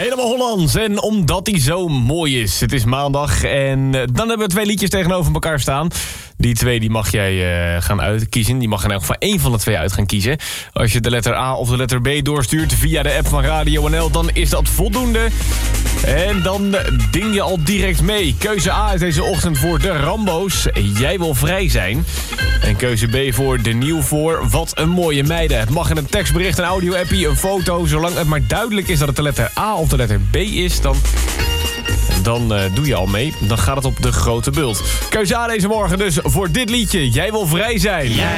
Helemaal Hollands. En omdat hij zo mooi is. Het is maandag en dan hebben we 2 liedjes tegenover elkaar staan. Die 2 die mag jij gaan uitkiezen. Die mag er in elk geval 1 van de 2 uit gaan kiezen. Als je de letter A of de letter B doorstuurt via de app van Radio NL, dan is dat voldoende. En dan ding je al direct mee. Keuze A is deze ochtend voor de Rambo's. Jij wil vrij zijn. En keuze B voor de Nieuw voor Wat een mooie meiden. Het mag in een tekstbericht, een audio-appie, een foto. Zolang het maar duidelijk is dat het de letter A of de letter B is, dan doe je al mee. Dan gaat het op de grote bult. Keuze A deze morgen dus voor dit liedje. Jij wil vrij zijn.